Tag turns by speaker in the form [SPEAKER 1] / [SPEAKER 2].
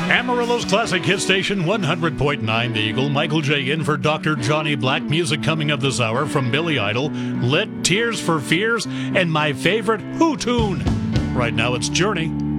[SPEAKER 1] Amarillo's classic hit station 100.9 The Eagle. Michael J. in for Dr. Johnny Black. Music coming up this hour from Billy Idol, Lit, Tears for Fears, and my favorite Who tune. Right now it's Journey.